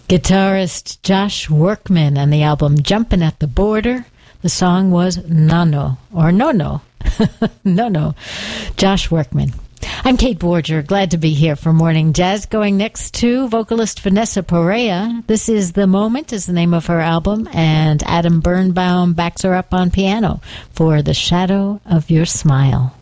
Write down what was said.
Guitarist Josh Workman and the album Jumpin' at the Border. The song was Nono, or No-No. No-No. Josh Workman. I'm Kate Borger, glad to be here for Morning Jazz. Going next to vocalist Vanessa Perea. This is The Moment is the name of her album, and Adam Birnbaum backs her up on piano for The Shadow of Your Smile.